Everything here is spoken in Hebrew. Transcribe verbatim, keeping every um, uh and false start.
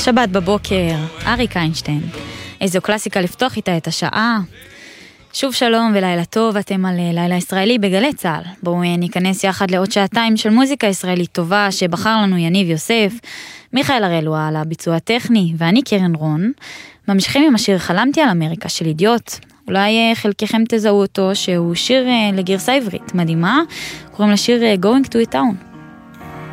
שבת בבוקר, אריק איינשטיין. איזו קלאסיקה לפתוח איתה את השעה. שוב שלום ולילה טוב, אתם על לילה ישראלי בגלי צהל. בואו ניכנס יחד לעוד שעתיים של מוזיקה ישראלית טובה שבחר לנו יניב יוסף, מיכאל הראלו על הביצוע הטכני, ואני קרן רון. ממשיכים עם השיר חלמתי על אמריקה של אידיוט. אולי חלקכם תזהו אותו, שהוא שיר לגרסה עברית מדהימה, קוראים לשיר Going to a Town.